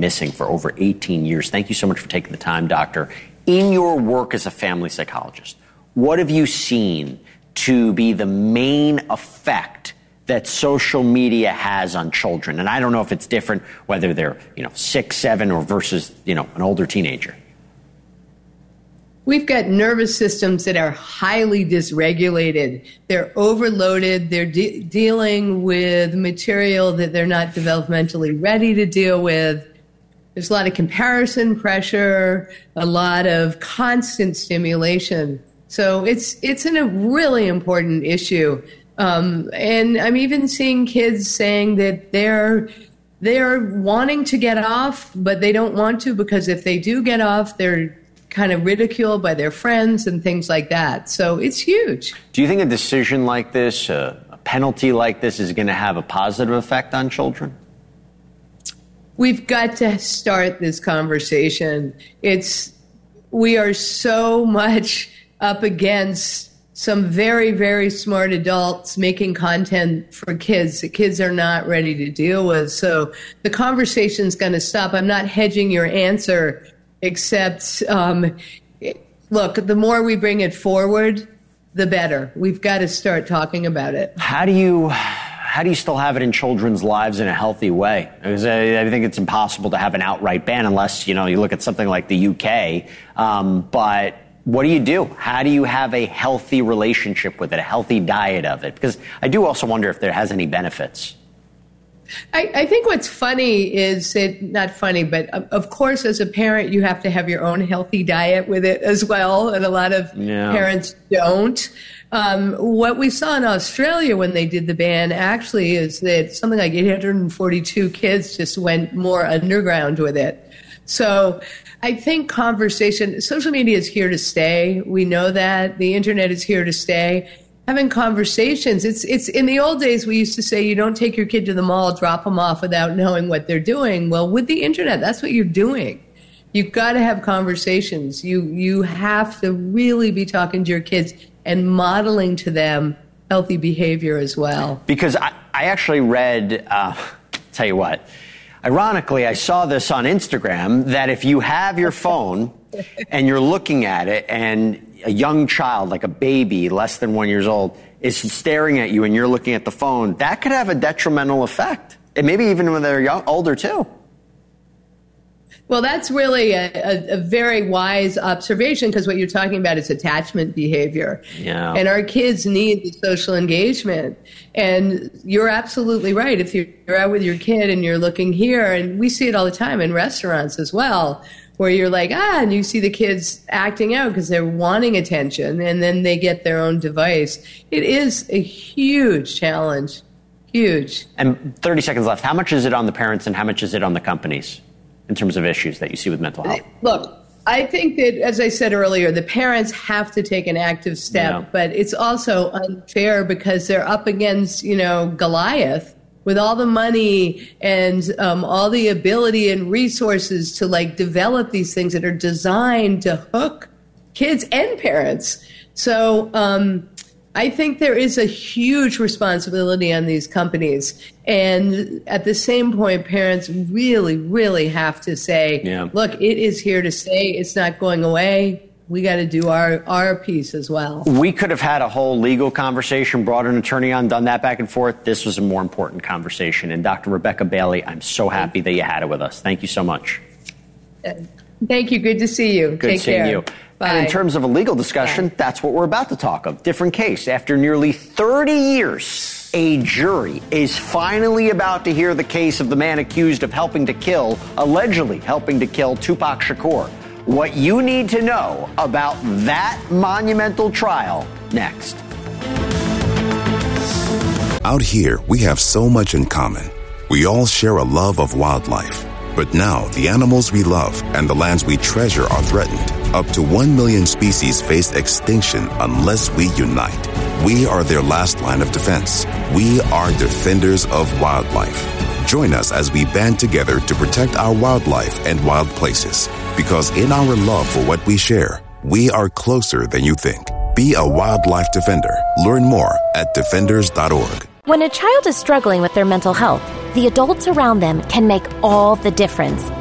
missing for over 18 years. Thank you so much for taking the time, doctor. In your work as a family psychologist, what have you seen to be the main effect that social media has on children? And I don't know if it's different whether they're, 6, 7 or versus, an older teenager. We've got nervous systems that are highly dysregulated. They're overloaded. They're dealing with material that they're not developmentally ready to deal with. There's a lot of comparison pressure, a lot of constant stimulation. So it's a really important issue. And I'm even seeing kids saying that they're wanting to get off, but they don't want to because if they do get off, they're kind of ridiculed by their friends and things like that. So it's huge. Do you think a decision like this, a penalty like this, is going to have a positive effect on children? We've got to start this conversation. We are so much up against some very, very smart adults making content for kids that kids are not ready to deal with. So the conversation's going to stop. I'm not hedging your answer, except, look, the more we bring it forward, the better. We've got to start talking about it. How do you still have it in children's lives in a healthy way? Because I think it's impossible to have an outright ban unless, you look at something like the UK. But what do? How do you have a healthy relationship with it, a healthy diet of it? Because I do also wonder if there has any benefits. I think what's funny is not funny, but of course, as a parent, you have to have your own healthy diet with it as well. And a lot of parents don't. What we saw in Australia when they did the ban actually is that something like 842 kids just went more underground with it. So I think social media is here to stay. We know that. The internet is here to stay. Having conversations. It's in the old days, we used to say you don't take your kid to the mall, drop them off without knowing what they're doing. Well, with the internet, that's what you're doing. You've got to have conversations. You have to really be talking to your kids and modeling to them healthy behavior as well. Because I actually read, tell you what, ironically, I saw this on Instagram, that if you have your phone and you're looking at it and a young child, like a baby, less than 1 year old, is staring at you and you're looking at the phone, that could have a detrimental effect. And maybe even when they're older, too. Well, that's really a very wise observation, because what you're talking about is attachment behavior. Yeah. And our kids need the social engagement. And you're absolutely right. If you're out with your kid and you're looking here, and we see it all the time in restaurants as well, where you're like, and you see the kids acting out because they're wanting attention, and then they get their own device. It is a huge challenge. Huge. And 30 seconds left. How much is it on the parents and how much is it on the companies in terms of issues that you see with mental health? Look, I think that, as I said earlier, the parents have to take an active step, but it's also unfair because they're up against, Goliath, with all the money and all the ability and resources to develop these things that are designed to hook kids and parents. So I think there is a huge responsibility on these companies. And at the same point, parents really, really have to say, look, it is here to stay. It's not going away. We got to do our piece as well. We could have had a whole legal conversation, brought an attorney on, done that back and forth. This was a more important conversation. And Dr. Rebecca Bailey, I'm so happy that you had it with us. Thank you so much. Thank you. Good to see you. Good seeing you. Bye. And in terms of a legal discussion, that's what we're about to talk of. Different case. After nearly 30 years, a jury is finally about to hear the case of the man accused of allegedly helping to kill Tupac Shakur. What you need to know about that monumental trial next. Out here, we have so much in common. We all share a love of wildlife. But now, the animals we love and the lands we treasure are threatened. Up to 1 million species face extinction unless we unite. We are their last line of defense. We are defenders of wildlife. Join us as we band together to protect our wildlife and wild places. Because in our love for what we share, we are closer than you think. Be a wildlife defender. Learn more at defenders.org. When a child is struggling with their mental health, the adults around them can make all the difference.